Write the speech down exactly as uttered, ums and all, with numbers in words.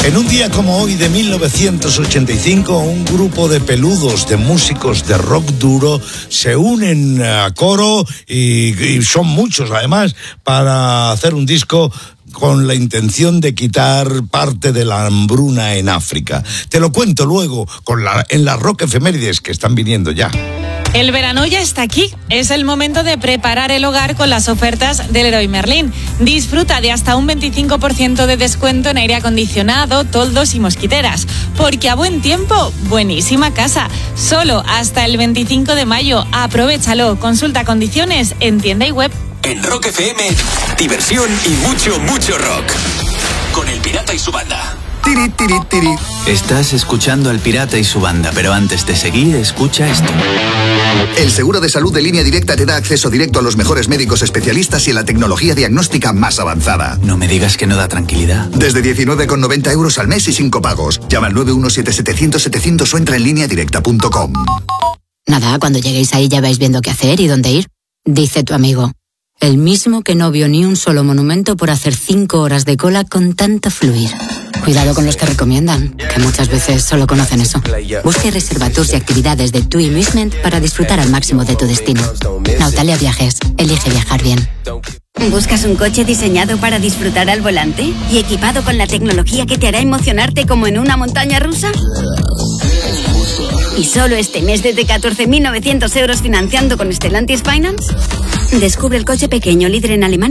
En un día como hoy de mil novecientos ochenta y cinco, un grupo de peludos de músicos de rock duro se unen a coro y, y son muchos además para hacer un disco con la intención de quitar parte de la hambruna en África. Te lo cuento luego con la, en las rock efemérides que están viniendo ya. El verano ya está aquí. Es el momento de preparar el hogar con las ofertas del Leroy Merlin. Disfruta de hasta un veinticinco por ciento de descuento en aire acondicionado, toldos y mosquiteras. Porque a buen tiempo, buenísima casa. Solo hasta el veinticinco de mayo. Aprovéchalo. Consulta condiciones en tienda y web. En Rock F M, diversión y mucho, mucho rock. Con El Pirata y su banda. Tiri, tiri, tiri. Estás escuchando al Pirata y su banda, pero antes de seguir, escucha esto. El seguro de salud de Línea Directa te da acceso directo a los mejores médicos especialistas y a la tecnología diagnóstica más avanzada. No me digas que no da tranquilidad. Desde diecinueve con noventa euros al mes y sin copagos. Llama al nueve uno siete siete cero cero siete cero cero o entra en línea directa punto com. Nada, cuando lleguéis ahí ya vais viendo qué hacer y dónde ir. Dice tu amigo, el mismo que no vio ni un solo monumento por hacer cinco horas de cola con tanto fluir. Cuidado con los que recomiendan, que muchas veces solo conocen eso. Busca y reserva tours y actividades de TUI Amusement para disfrutar al máximo de tu destino. Nautalia Viajes, elige viajar bien. ¿Buscas un coche diseñado para disfrutar al volante y equipado con la tecnología que te hará emocionarte como en una montaña rusa? ¿Y solo este mes desde catorce mil novecientos euros financiando con Stellantis Finance? Descubre el coche pequeño líder en Alemania